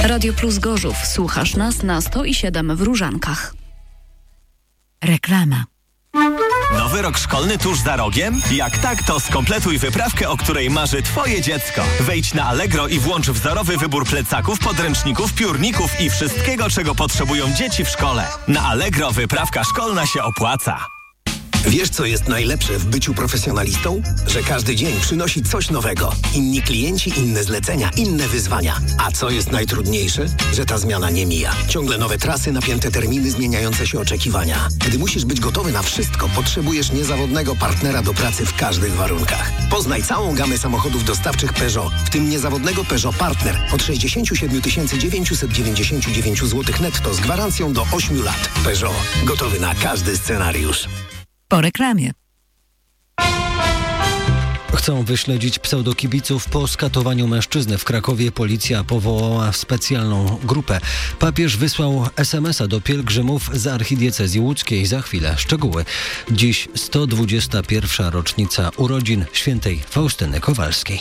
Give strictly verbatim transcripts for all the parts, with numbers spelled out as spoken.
Radio Plus Gorzów. Słuchasz nas na sto i siedem w Różankach. Reklama. Nowy rok szkolny tuż za rogiem? Jak tak, to skompletuj wyprawkę, o której marzy Twoje dziecko. Wejdź na Allegro i włącz wzorowy wybór plecaków, podręczników, piórników i wszystkiego, czego potrzebują dzieci w szkole. Na Allegro wyprawka szkolna się opłaca. Wiesz, co jest najlepsze w byciu profesjonalistą? Że każdy dzień przynosi coś nowego. Inni klienci, inne zlecenia, inne wyzwania. A co jest najtrudniejsze? Że ta zmiana nie mija. Ciągle nowe trasy, napięte terminy, zmieniające się oczekiwania. Gdy musisz być gotowy na wszystko, potrzebujesz niezawodnego partnera do pracy w każdych warunkach. Poznaj całą gamę samochodów dostawczych Peugeot, w tym niezawodnego Peugeot Partner od sześćdziesiąt siedem tysięcy dziewięćset dziewięćdziesiąt dziewięć złotych netto z gwarancją do ośmiu lat. Peugeot. Gotowy na każdy scenariusz. Po reklamie. Chcą wyśledzić pseudokibiców po skatowaniu mężczyzny w Krakowie. Policja powołała specjalną grupę. Papież wysłał es em es a do pielgrzymów z archidiecezji łódzkiej. Za chwilę szczegóły. Dziś sto dwudziesta pierwsza rocznica urodzin świętej Faustyny Kowalskiej.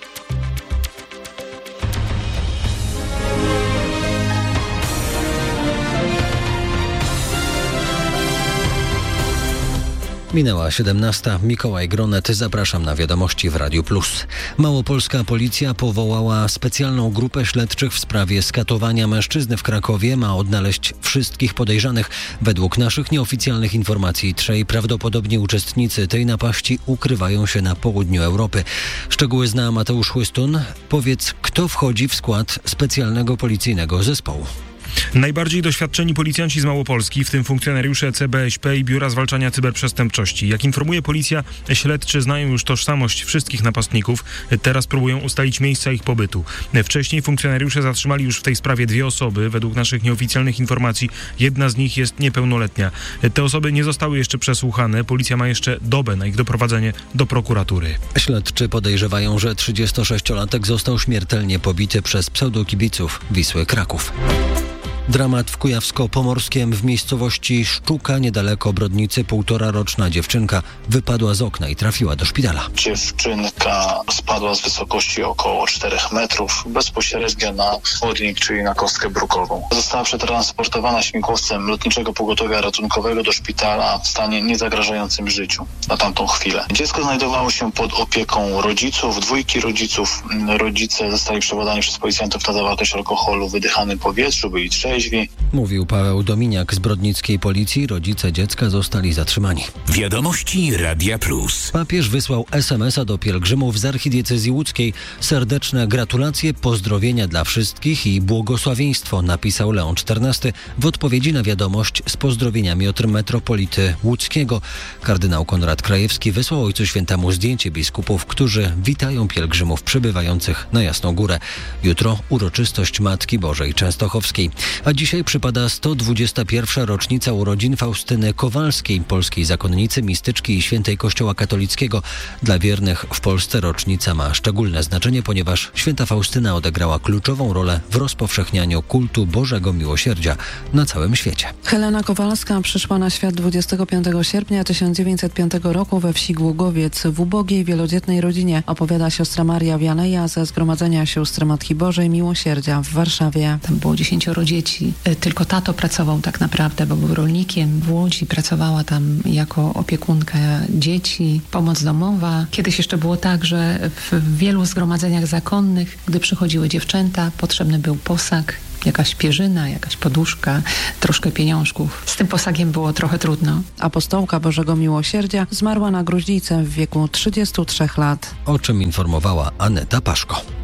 Minęła siedemnasta. Mikołaj Gronet. Zapraszam na wiadomości w Radiu Plus. Małopolska policja powołała specjalną grupę śledczych w sprawie skatowania mężczyzny w Krakowie. Ma odnaleźć wszystkich podejrzanych. Według naszych nieoficjalnych informacji trzej prawdopodobni uczestnicy tej napaści ukrywają się na południu Europy. Szczegóły zna Mateusz Chłystun. Powiedz, kto wchodzi w skład specjalnego policyjnego zespołu? Najbardziej doświadczeni policjanci z Małopolski, w tym funkcjonariusze C B S P i Biura Zwalczania Cyberprzestępczości. Jak informuje policja, śledczy znają już tożsamość wszystkich napastników. Teraz próbują ustalić miejsca ich pobytu. Wcześniej funkcjonariusze zatrzymali już w tej sprawie dwie osoby. Według naszych nieoficjalnych informacji jedna z nich jest niepełnoletnia. Te osoby nie zostały jeszcze przesłuchane. Policja ma jeszcze dobę na ich doprowadzenie do prokuratury. Śledczy podejrzewają, że trzydziestosześciolatek został śmiertelnie pobity przez pseudokibiców Wisły Kraków. Dramat w Kujawsko-Pomorskiem. W miejscowości Szczuka, niedaleko Brodnicy, półtoraroczna dziewczynka wypadła z okna i trafiła do szpitala. Dziewczynka spadła z wysokości około czterech metrów bezpośrednio na chodnik, czyli na kostkę brukową. Została przetransportowana śmigłowcem Lotniczego Pogotowia Ratunkowego do szpitala w stanie niezagrażającym życiu na tamtą chwilę. Dziecko znajdowało się pod opieką rodziców, dwójki rodziców. Rodzice zostali przebadani przez policjantów na zawartość alkoholu w wydychanym powietrzu, byli trzeźwi. Mówił Paweł Dominiak z brodnickiej policji. Rodzice dziecka zostali zatrzymani. Wiadomości Radia Plus. Papież wysłał es em es a do pielgrzymów z archidiecezji łódzkiej. Serdeczne gratulacje, pozdrowienia dla wszystkich i błogosławieństwo, napisał Leon czternasty w odpowiedzi na wiadomość z pozdrowieniami od metropolity łódzkiego. Kardynał Konrad Krajewski wysłał Ojcu Świętemu zdjęcie biskupów, którzy witają pielgrzymów przybywających na Jasną Górę. Jutro uroczystość Matki Bożej Częstochowskiej. A dzisiaj przypada sto dwudziesta pierwsza rocznica urodzin Faustyny Kowalskiej, polskiej zakonnicy, mistyczki i świętej Kościoła katolickiego. Dla wiernych w Polsce rocznica ma szczególne znaczenie, ponieważ święta Faustyna odegrała kluczową rolę w rozpowszechnianiu kultu Bożego Miłosierdzia na całym świecie. Helena Kowalska przyszła na świat dwudziestego piątego sierpnia tysiąc dziewięćset piątego roku we wsi Gługowiec w ubogiej, wielodzietnej rodzinie, opowiada siostra Maria Wianeja ze Zgromadzenia Sióstr Matki Bożej Miłosierdzia w Warszawie. Tam było dziesięcioro dzieci. Tylko tato pracował tak naprawdę, bo był rolnikiem w Łodzi. Pracowała tam jako opiekunka dzieci, pomoc domowa. Kiedyś jeszcze było tak, że w wielu zgromadzeniach zakonnych, gdy przychodziły dziewczęta, potrzebny był posag, jakaś pierzyna, jakaś poduszka, troszkę pieniążków. Z tym posagiem było trochę trudno. Apostołka Bożego Miłosierdzia zmarła na gruźlicę w wieku trzydziestu trzech lat. O czym informowała Aneta Paszko.